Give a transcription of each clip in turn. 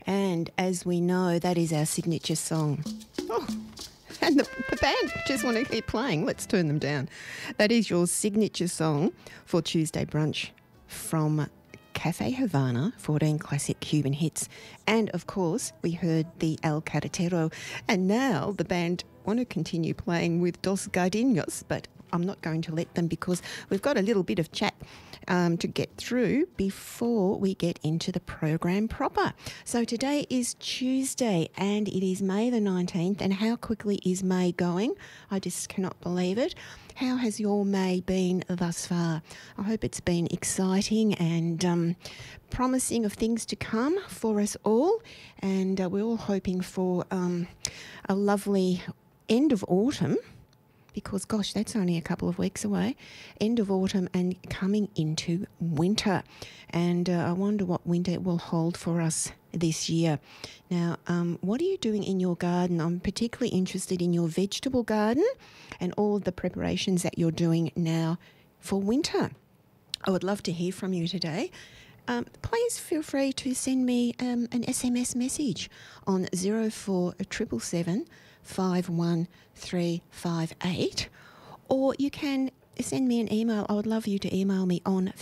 And as we know, that is our signature song. Oh, and the band just want to keep playing. Let's turn them down. That is your signature song for Tuesday Brunch from Cafe Havana, 14 classic Cuban hits. And, of course, we heard the El Carretero. And now the band want to continue playing with Dos Gardenias, but I'm not going to let them because we've got a little bit of chat to get through before we get into the program proper. So today is Tuesday and it is May the 19th, and how quickly is May going? I just cannot believe it. How has your May been thus far? I hope it's been exciting and promising of things to come for us all, and we're all hoping for a lovely end of autumn, because, gosh, that's only a couple of weeks away. End of autumn and coming into winter. And I wonder what winter will hold for us this year. Now, what are you doing in your garden? I'm particularly interested in your vegetable garden and all of the preparations that you're doing now for winter. I would love to hear from you today. Please feel free to send me an SMS message on 0477 51358, or you can send me an email. I would love you to email me on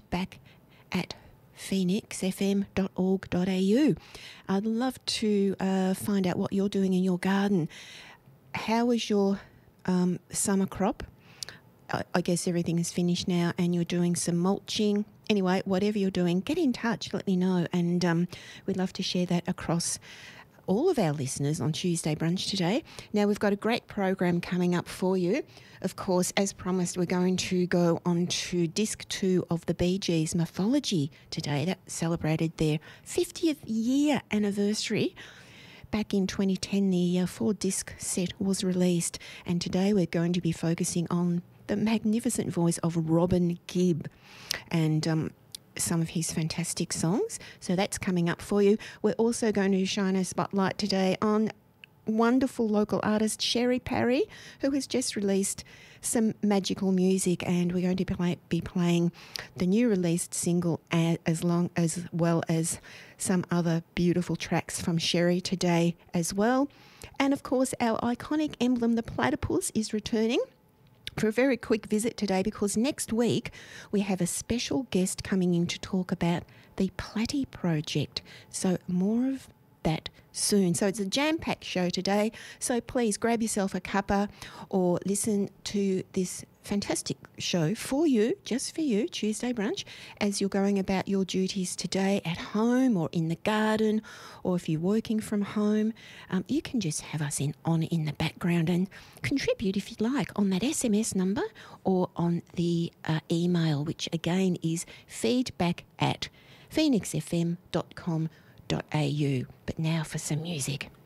feedback@phoenixfm.org.au. I'd love to find out what you're doing in your garden. How was your summer crop? I guess everything is finished now and you're doing some mulching. Anyway, whatever you're doing, get in touch, let me know, and we'd love to share that across all of our listeners on Tuesday Brunch today. Now, we've got a great program coming up for you. Of course, as promised, we're going to go on to Disc 2 of the Bee Gees Mythology today. That celebrated their 50th year anniversary. Back in 2010, the 4-disc set was released, and today we're going to be focusing on the magnificent voice of Robin Gibb and some of his fantastic songs. So that's coming up for you. We're also going to shine a spotlight today on wonderful local artist Sherry Parry, who has just released some magical music, and we're going to be playing the new released single as well as some other beautiful tracks from Sherry today as well. And of course, our iconic emblem, the platypus, is returning for a very quick visit today, because next week we have a special guest coming in to talk about the Platy Project. So more of that soon. So it's a jam-packed show today. So please grab yourself a cuppa or listen to this fantastic show for you, just for you, Tuesday Brunch, as you're going about your duties today at home or in the garden, or if you're working from home. You can just have us on in the background and contribute if you'd like on that SMS number or on the email, which again is feedback@phoenixfm.com.au. But now for some music.